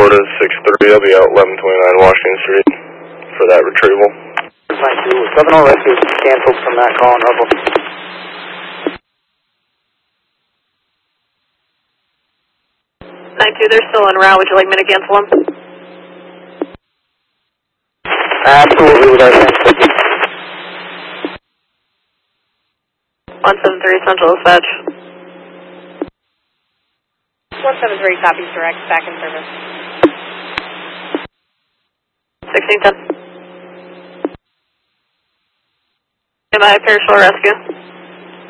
Florida 6-3. I'll be out 1129 Washington Street for that retrieval. 7-0 rescue canceled from that call on Hubble. 9-2, they're still en route. Would you like me to cancel them? Absolutely, with our 1050. 173 Central Dispatch. 173 copies direct, back in service. 1610. MI Parashore Rescue.